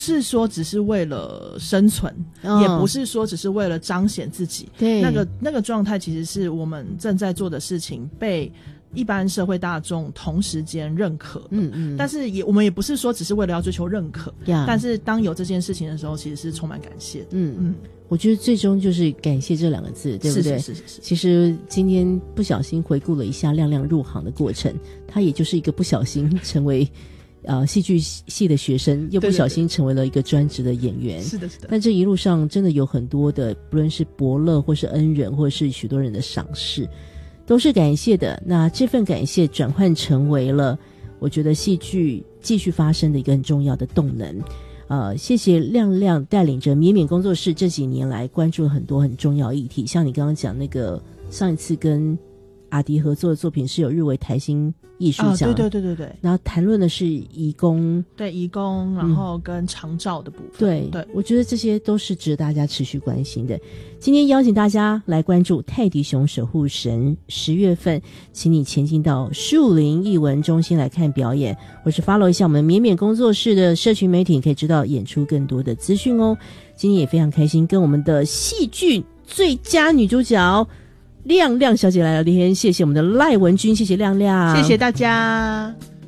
是说只是为了生存，也不是说只是为了彰显自己。 对， 那个状态其实是我们正在做的事情被一般社会大众同时间认可的。但是我们也不是说只是为了要追求认可。但是当有这件事情的时候，其实是充满感谢的。 我觉得最终就是感谢这两个字，对不对？是。其实今天不小心回顾了一下亮亮入行的过程，他也就是一个不小心成为戏剧系的学生，又不小心成为了一个专职的演员。 是的。 但这一路上真的有很多的，不论是伯乐或是恩人或是许多人的赏识，都是感谢的。那这份感谢转换成为了我觉得戏剧继续发生的一个很重要的动能。谢谢亮亮带领着绵绵工作室这几年来关注了很多很重要议题，像你刚刚讲那个上一次跟阿迪合作的作品是有入围台新艺术奖。对。然后谈论的是移工， 对移工，然后跟长照的部分。对， 我觉得这些都是值得大家持续关心的。今天邀请大家来关注泰迪熊守护神，10月份请你前进到树林艺文中心来看表演，或是 follow 一下我们绵绵工作室的社群媒体，你可以知道演出更多的资讯哦。今天也非常开心跟我们的戏剧最佳女主角亮亮小姐来聊天，谢谢我们的赖文君，谢谢亮亮， 谢谢大家。